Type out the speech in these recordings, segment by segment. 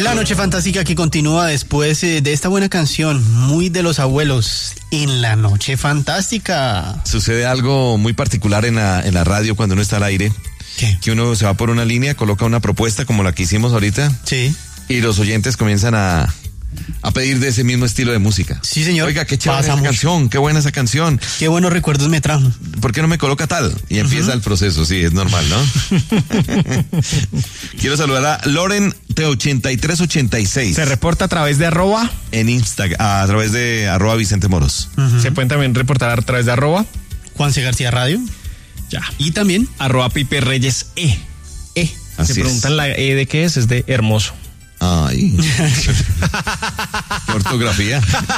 La noche fantástica que continúa después de esta buena canción, muy de los abuelos, en la noche fantástica. Sucede algo muy particular en la radio cuando uno está al aire. ¿Qué? Que uno se va por una línea, coloca una propuesta como la que hicimos ahorita. Sí. Y los oyentes comienzan a pedir de ese mismo estilo de música. Sí, señor. Oiga, qué chévere Pasa esa mucho. canción, qué buena esa canción. Qué buenos recuerdos me trajo. ¿Por qué no me coloca tal? Y empieza el proceso, sí, es normal, ¿no? Quiero saludar a Loren de 8386. Se reporta a través de @ En Instagram, a través de @ Vicente Moros. Se pueden también reportar a través de @ Juanse García Radio. ya. Y también @ Pipe Reyes E. Así Se preguntan es. la E de qué es de hermoso. Ay. Qué ortografía.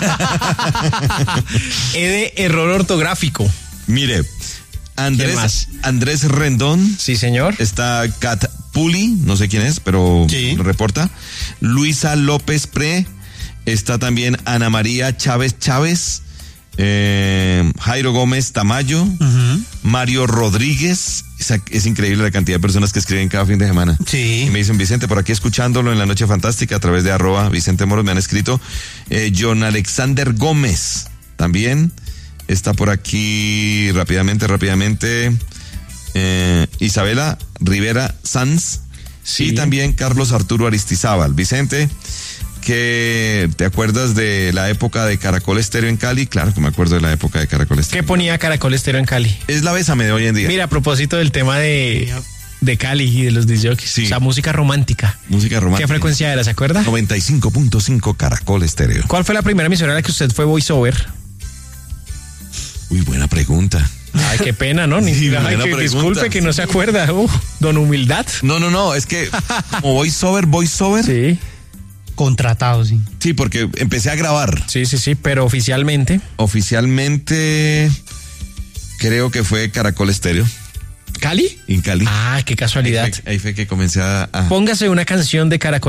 E de error ortográfico. Mire, ¿Quién más? Andrés Rendón. Sí, señor. Está Kat Puli, no sé quién es, pero Sí. reporta. Luisa López Pre. Está también Ana María Chávez Chávez. Jairo Gómez Tamayo. Mario Rodríguez. Es increíble la cantidad de personas que escriben cada fin de semana. Sí. Y me dicen, Vicente, por aquí escuchándolo en la noche fantástica a través de @ Vicente Moros me han escrito. John Alexander Gómez también está por aquí rápidamente. Isabela Rivera Sanz. Sí. Y también Carlos Arturo Aristizábal. Vicente, que ¿te acuerdas de la época de Caracol Estéreo en Cali? Claro que me acuerdo de la época de Caracol ¿Qué Estéreo. ponía Caracol Estéreo en Cali? Es la Bésame de hoy en día. Mira, a propósito del tema de Cali y de los discjockeys. Sí. O sea, música romántica. Música romántica. ¿Qué frecuencia era, se acuerda? 95.5 Caracol Estéreo. ¿Cuál fue la primera emisora a la que usted fue voiceover? Uy, buena pregunta. Ay, qué pena, ¿no? Sí, buena Disculpe pregunta. que no se acuerda. Don Humildad. No, es que como voiceover. Sí. Contratado, sí. Sí, porque empecé a grabar. Sí, pero oficialmente. Oficialmente creo que fue Caracol Estéreo ¿Cali? en Cali. Ah, qué casualidad. Ahí fue que comencé a Póngase una canción de Caracol